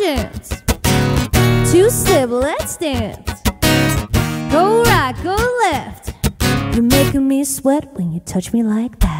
chance. Two-step, let's dance. Go right, go left. You're making me sweat when you touch me like that.